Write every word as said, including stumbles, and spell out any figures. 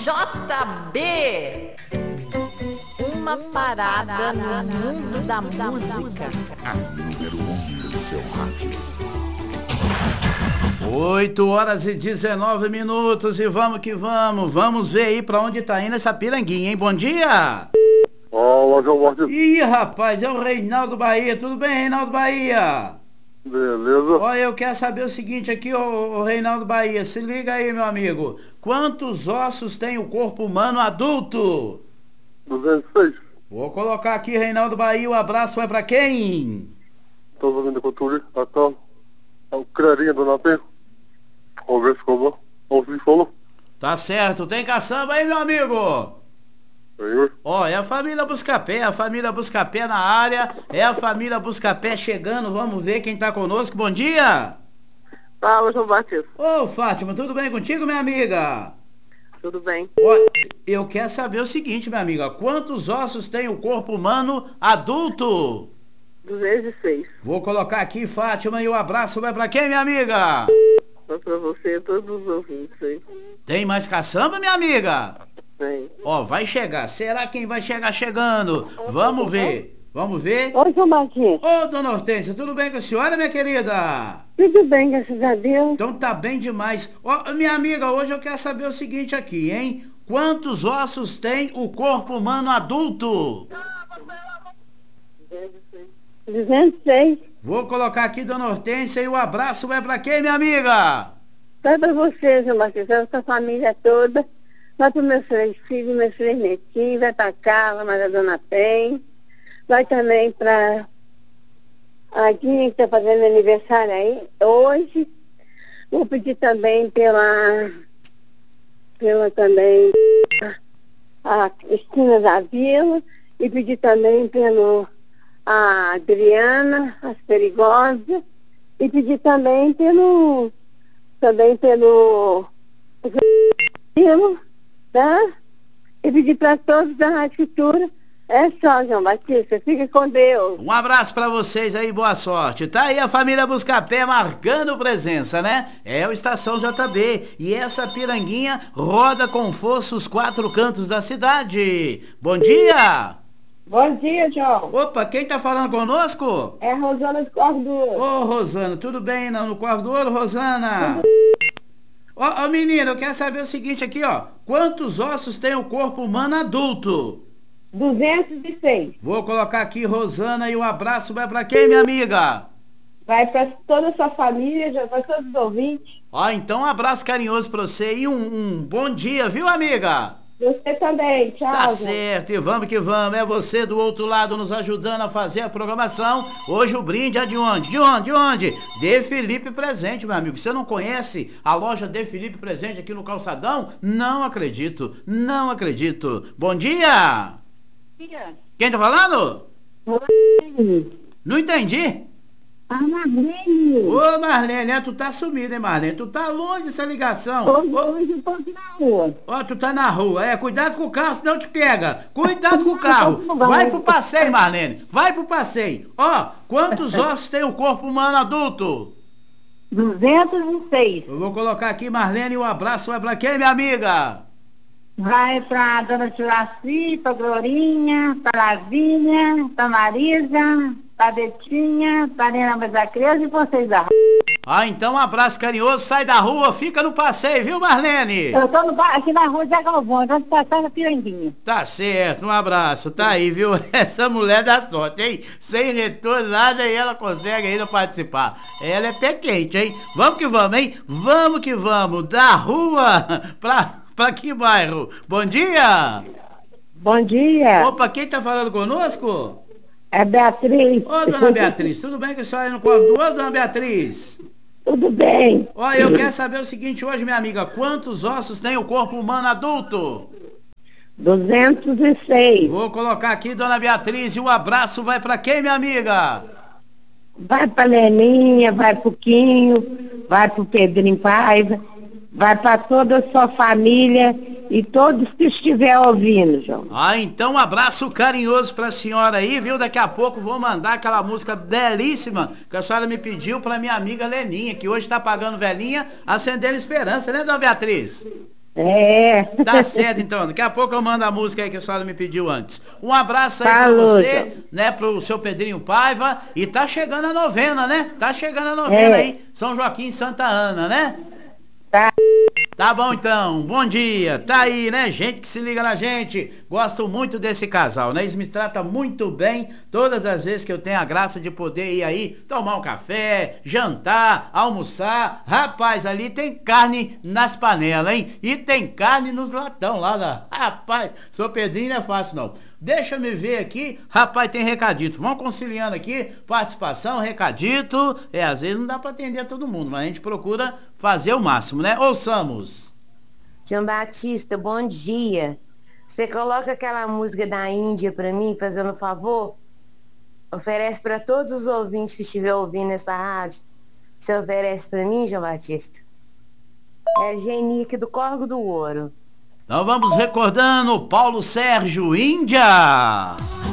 J B. Uma parada no mundo da música. A número um do seu rádio. oito horas e dezenove minutos e vamos que vamos. Vamos ver aí pra onde tá indo essa piranguinha, hein? Bom dia! Olá, João Martins. Ih, rapaz, é o Reinaldo Bahia. Tudo bem, Reinaldo Bahia? Beleza. Olha, eu quero saber o seguinte aqui, ô, ô Reinaldo Bahia. Se liga aí, meu amigo. Quantos ossos tem o corpo humano adulto? duzentos e seis. Vou colocar aqui, Reinaldo Bahia. O abraço vai pra quem? Tô ouvindo a cultura. Então, é o Clarinha do Natem. Vamos ver se como. Vamos ver se falou. Tá certo. Tem caçamba aí, meu amigo? Senhor. Ó, é a família Buscapé, a família Buscapé na área, é a família Buscapé chegando, vamos ver quem tá conosco. Bom dia! Fala, João Batista. Ô, Fátima, tudo bem contigo, minha amiga? Tudo bem. Ó, eu quero saber o seguinte, minha amiga, quantos ossos tem o corpo humano adulto? duzentos e seis. Vou colocar aqui, Fátima, e o abraço vai pra quem, minha amiga? Só pra você e todos os ouvintes aí. Tem mais caçamba, minha amiga? Tem. Ó, vai chegar, será quem vai chegar chegando? Vamos ver, vamos ver. Oi, João Martins. Ô, dona Hortência, tudo bem com a senhora, minha querida? Tudo bem, graças a Deus. Então tá bem demais. Ó, minha amiga, hoje eu quero saber o seguinte aqui, hein? Quantos ossos tem o corpo humano adulto? duzentos e seis. Vou colocar aqui, dona Hortência, e o abraço vai pra quem, minha amiga? Vai pra você, João Martins, vai pra sua família toda. Vai para meus três filhos, meus três netinhos, vai para Carla, mas a dona tem. Vai também para a Guinha, que está fazendo aniversário aí, hoje. Vou pedir também pela, pela também a Esquina da Vila e pedir também pelo a Adriana, as Perigosas, e pedir também pelo também pelo pelo tá? E pedir para todos da Rádio Futura. É só, João Batista. Fique com Deus. Um abraço pra vocês aí, boa sorte. Tá aí a família Buscapé marcando presença, né? É o Estação J B. E essa piranguinha roda com força os quatro cantos da cidade. Bom dia! Bom dia, João. Opa, quem tá falando conosco? É a Rosana de Cordo. Ô, Rosana, tudo bem no, no Cordo Ouro, Rosana? Ó, ó, menina, eu quero saber o seguinte aqui, ó. Quantos ossos tem o corpo humano adulto? duzentos e seis. Vou colocar aqui, Rosana, e o abraço vai pra quem, minha amiga? Vai para toda a sua família, já para todos os ouvintes. Ó, então um abraço carinhoso pra você e um, um bom dia, viu, amiga? Você também, tchau. Tá João. certo, e vamos que vamos. É você do outro lado nos ajudando a fazer a programação. Hoje o brinde é de onde? De onde? De onde? De Felipe Presente, meu amigo. Você não conhece a loja De Felipe Presente aqui no Calçadão? Não acredito, não acredito. Bom dia! Quem tá falando? Oi, Não entendi. a Marlene. Ô, Marlene, é, tu tá sumida, hein, Marlene? Tu tá longe dessa ligação. Hoje, Ô, hoje eu tô aqui na rua. Ó, tu tá na rua, é, cuidado com o carro, senão te pega. Cuidado com o carro. Não vai. Vai pro passeio, Marlene, vai pro passeio. Ó, quantos ossos tem o corpo humano adulto? duzentos e seis. Eu vou colocar aqui, Marlene, e o abraço vai pra quem, minha amiga? Vai pra dona Juraci, pra Glorinha, pra Lavinha, pra Marisa, pra Betinha, pra Nena Mais da Criança e vocês da rua. Ah, então um abraço carinhoso, sai da rua, fica no passeio, viu, Marlene? Eu tô no bar, aqui na rua Zé Galvão, onde passar na Piranguinha. Tá certo, um abraço, tá aí, viu? Essa mulher dá sorte, hein? Sem retorno, nada, e ela consegue ainda participar. Ela é pé quente, hein? Vamos que vamos, hein? Vamos que vamos, da rua pra, pra que bairro? Bom dia! Bom dia, Opa, quem tá falando conosco? é Beatriz. Ô, dona Beatriz, tudo bem com a senhora aí no quarto do outro, dona Beatriz? Tudo bem? Olha, eu quero saber o seguinte hoje, minha amiga, quantos ossos tem o corpo humano adulto? duzentos e seis. Vou colocar aqui, dona Beatriz, e o abraço vai pra quem, minha amiga? Vai pra Leninha, vai pro Quinho, vai pro Pedrinho Paiva, vai pra toda a sua família e todos que estiver ouvindo, João. Ah, então um abraço carinhoso pra senhora aí, viu? Daqui a pouco vou mandar aquela música belíssima que a senhora me pediu pra minha amiga Leninha, que hoje tá pagando velhinha, acendendo esperança, né, dona Beatriz? É. Tá certo, então. Daqui a pouco eu mando a música aí que a senhora me pediu antes. Um abraço aí pra Falou, você, João. né, pro seu Pedrinho Paiva. E tá chegando a novena, né? Tá chegando a novena É. aí. São Joaquim e Santa Ana, né? Tá. Tá bom, então. Bom dia. Tá aí, né? Gente que se liga na gente. Gosto muito desse casal, né? Eles me tratam muito bem todas as vezes que eu tenho a graça de poder ir aí tomar um café, jantar, almoçar. Rapaz, ali tem carne nas panelas, hein? E tem carne nos latão lá. lá. Rapaz, seu Pedrinho não é fácil, não. Deixa me ver aqui. Rapaz, tem recadito. Vamos conciliando aqui. Participação, recadito. É, às vezes não dá pra atender todo mundo, mas a gente procura fazer o máximo, né? Ouçamos. João Batista, bom dia. Você coloca aquela música da Índia pra mim, fazendo um favor? Oferece pra todos os ouvintes que estiver ouvindo essa rádio. Você oferece pra mim, João Batista? É Genique do Corgo do Ouro. Então vamos recordando Paulo Sérgio, Índia.